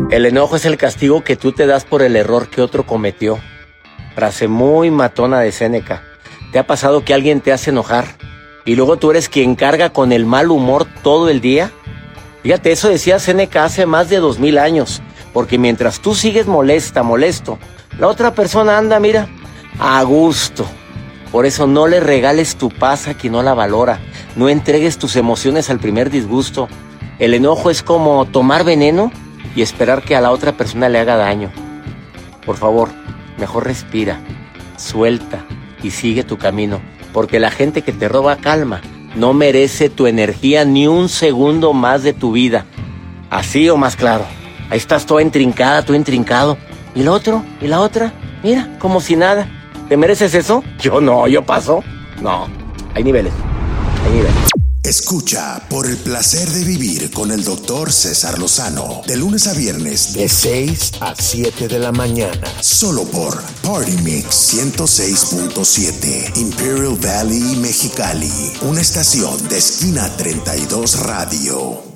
El enojo es el castigo que tú te das por el error que otro cometió. Frase muy matona de Séneca. ¿Te ha pasado que alguien te hace enojar y luego tú eres quien carga con el mal humor todo el día? Fíjate, eso decía Séneca hace más de 2000 años. Porque mientras tú sigues molesto, la otra persona anda, mira, a gusto. Por eso no le regales tu paz a quien no la valora. No entregues tus emociones al primer disgusto. El enojo es como tomar veneno y esperar que a la otra persona le haga daño. Por favor, mejor respira, suelta y sigue tu camino. Porque la gente que te roba calma no merece tu energía ni un segundo más de tu vida. ¿Así o más claro? Ahí estás toda intrincada, todo intrincado. ¿Y el otro? ¿Y la otra? Mira, como si nada. ¿Te mereces eso? Yo no, yo paso. No, hay niveles. Escucha Por el Placer de Vivir con el Dr. César Lozano. De lunes a viernes, de 6 a 7 de la mañana. Solo por Party Mix 106.7. Imperial Valley, Mexicali. Una estación de Esquina 32 Radio.